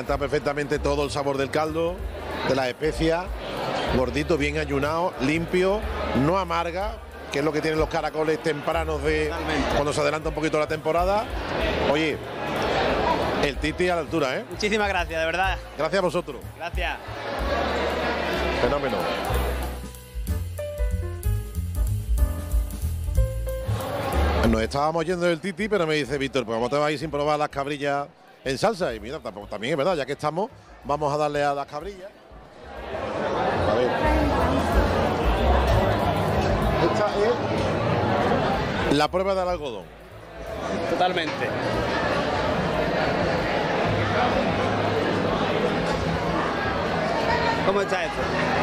capta perfectamente todo el sabor del caldo, de las especias, gordito, bien ayunado, limpio, no amarga, que es lo que tienen los caracoles tempranos de cuando se adelanta un poquito la temporada. Oye, el Titi a la altura, ¿eh? Muchísimas gracias, de verdad. Gracias a vosotros. Gracias. Fenómeno. Nos estábamos yendo del Titi, pero me dice Víctor, pues ¿cómo te vas a ir sin probar las cabrillas en salsa? Y mira, también es verdad, ya que estamos, vamos a darle a las cabrillas. A ver. Esta es la prueba del algodón. Totalmente. ¿Cómo está esto?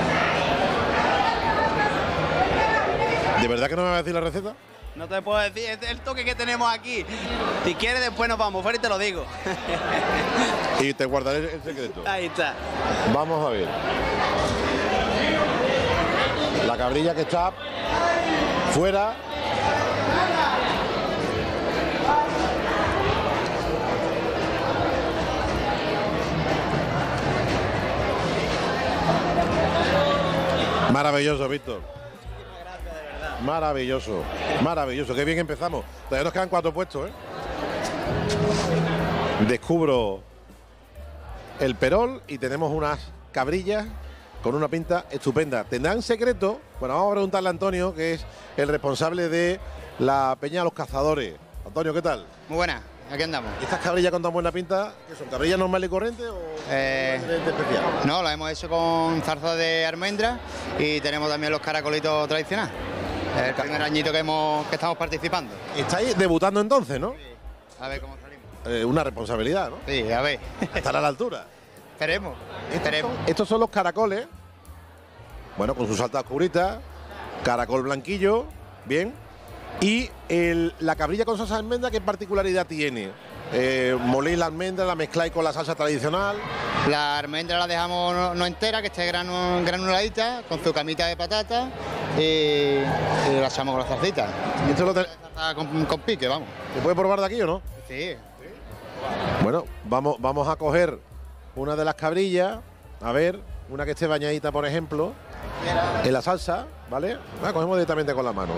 ¿De verdad que no me va a decir la receta? No te puedo decir, es el toque que tenemos aquí. Si quieres después nos vamos, fuera y te lo digo. Y te guardaré el secreto. Ahí está. Vamos a ver. La cabrilla que está fuera. Maravilloso, Víctor. Maravilloso, maravilloso. Qué bien empezamos. Todavía nos quedan 4 puestos, ¿eh? Descubro el perol y tenemos unas cabrillas con una pinta estupenda. ¿Tendrán secreto? Bueno, vamos a preguntarle a Antonio, que es el responsable de la Peña de los Cazadores. Antonio, ¿qué tal? Muy buena, aquí andamos. ¿Y estas cabrillas con tan buena pinta, qué son? ¿Cabrillas normales y corrientes o de especial? No, la hemos hecho con zarza de almendra y tenemos también los caracolitos tradicionales. Es el primer añito que estamos participando. Estáis debutando entonces, ¿no? Sí. A ver cómo salimos. Una responsabilidad, ¿no? Sí, a ver. Estar a la altura. Esperemos. Estos son los caracoles. Bueno, con sus altas oscuritas. Caracol blanquillo. Bien. Y la cabrilla con salsa de almendra, ¿qué particularidad tiene? Molís la almendra, la mezcláis con la salsa tradicional. La almendra la dejamos no entera, que esté granuladita, con su camita de patata y la echamos con la salsita. Esto lo con pique, vamos. ¿Se puede probar de aquí o no? Sí. Bueno, vamos a coger una de las cabrillas, a ver, una que esté bañadita, por ejemplo, en la salsa, ¿vale? La cogemos directamente con la mano.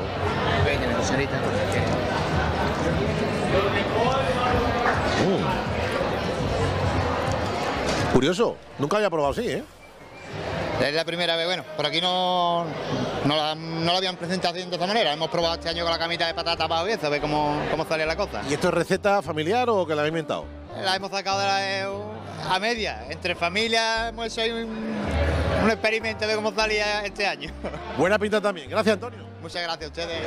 Curioso, nunca había probado así, ¿eh? Es la primera vez, bueno, por aquí no lo habían presentado de esta manera. Hemos probado este año con la camita de patata para a ver cómo sale la cosa. ¿Y esto es receta familiar o que la habéis inventado? La hemos sacado a media. Entre familias hemos hecho un experimento de cómo salía este año. Buena pinta también. Gracias, Antonio. Muchas gracias a ustedes.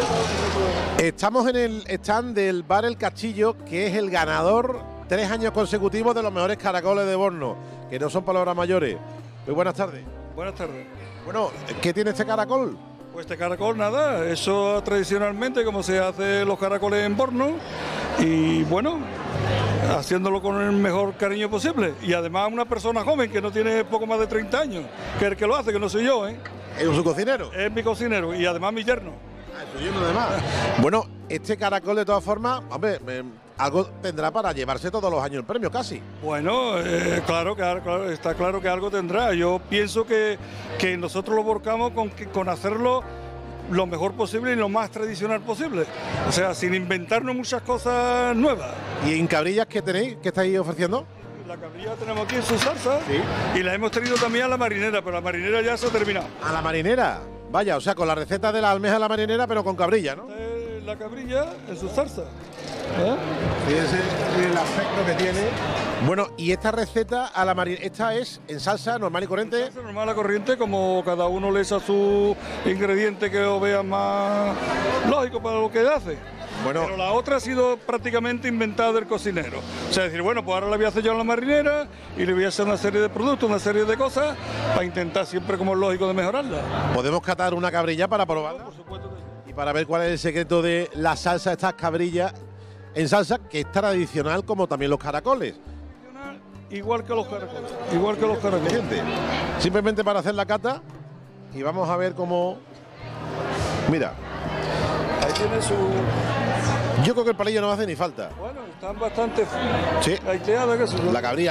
Estamos en el stand del Bar El Castillo, que es el ganador 3 años consecutivos de los mejores caracoles de Borno, que no son palabras mayores. Muy buenas tardes. Buenas tardes. Bueno, ¿qué tiene este caracol? Pues este caracol, nada, eso tradicionalmente como se hace los caracoles en Borno y bueno, haciéndolo con el mejor cariño posible. Y además una persona joven que no tiene poco más de 30 años, que es el que lo hace, que no soy yo, ¿eh? ¿Es su cocinero? Es mi cocinero y además mi yerno. Ah, su yerno además. Bueno, este caracol de todas formas, hombre, algo tendrá para llevarse todos los años el premio, casi. Bueno, claro, está claro que algo tendrá. Yo pienso que nosotros lo volcamos con hacerlo lo mejor posible y lo más tradicional posible. O sea, sin inventarnos muchas cosas nuevas. ¿Y en cabrillas qué tenéis? ¿Qué estáis ofreciendo? La cabrilla tenemos aquí en su salsa, sí. Y la hemos tenido también a la marinera, pero la marinera ya se ha terminado. ¿A la marinera? Vaya, o sea, con la receta de la almeja a la marinera, pero con cabrilla, ¿no? La cabrilla en su salsa. Fíjense el aspecto que tiene. Bueno, y esta receta a la marinera, esta es en salsa normal y corriente. Salsa normal y corriente, como cada uno le echa su ingrediente que lo vea más lógico para lo que hace. Bueno, pero la otra ha sido prácticamente inventada del cocinero. O sea, decir, bueno, pues ahora la voy a hacer yo en la marinera y le voy a hacer una serie de productos, una serie de cosas para intentar siempre, como es lógico, de mejorarla. ¿Podemos catar una cabrilla para probarla? Por supuesto que sí. Y para ver cuál es el secreto de la salsa de estas cabrillas en salsa, que es tradicional como también los caracoles. Igual que los caracoles. Igual que los caracoles. Simplemente para hacer la cata y vamos a ver cómo... Mira. Ahí tiene su... Yo creo que el palillo no hace ni falta. Bueno, están bastante sí. haiteadas. La cabrilla